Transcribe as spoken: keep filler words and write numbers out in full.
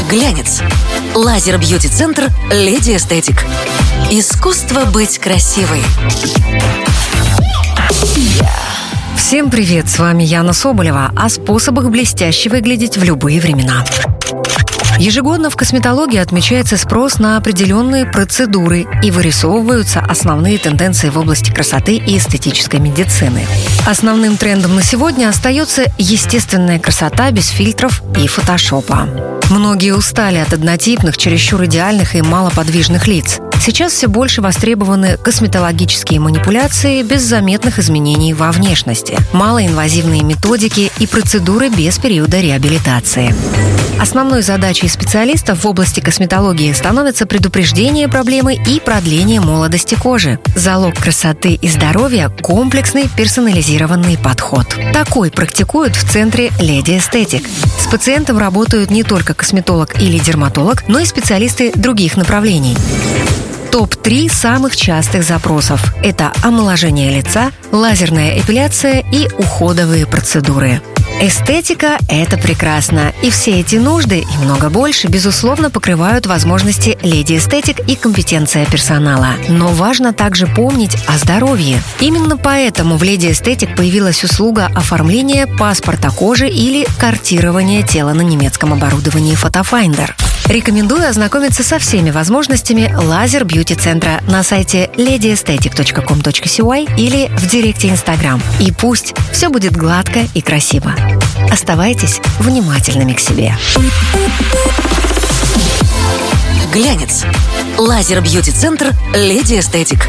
Глянец. Лазер-бьюти-центр «Леди Эстетик». Искусство быть красивой. Всем привет, с вами Яна Соболева о способах блестяще выглядеть в любые времена. Ежегодно в косметологии отмечается спрос на определенные процедуры и вырисовываются основные тенденции в области красоты и эстетической медицины. Основным трендом на сегодня остается естественная красота без фильтров и фотошопа. Многие устали от однотипных, чересчур идеальных и малоподвижных лиц. Сейчас все больше востребованы косметологические манипуляции без заметных изменений во внешности, малоинвазивные методики и процедуры без периода реабилитации. Основной задачей специалистов в области косметологии становится предупреждение проблемы и продление молодости кожи. Залог красоты и здоровья – комплексный персонализированный подход. Такой практикуют в центре «Леди Эстетик». С пациентом работают не только косметолог или дерматолог, но и специалисты других направлений. топ три самых частых запросов – это омоложение лица, лазерная эпиляция и уходовые процедуры. Эстетика – это прекрасно, и все эти нужды и много больше, безусловно, покрывают возможности «Леди Эстетик» и компетенция персонала. Но важно также помнить о здоровье. Именно поэтому в «Леди Эстетик» появилась услуга оформления паспорта кожи или картирования тела на немецком оборудовании Photofinder. Рекомендую ознакомиться со всеми возможностями лазер-бьюти-центра на сайте леди эстетик точка ком точка си уай или в директе Инстаграм. И пусть все будет гладко и красиво. Оставайтесь внимательными к себе. Глянец. Лазер-бьюти-центр «Леди Эстетик».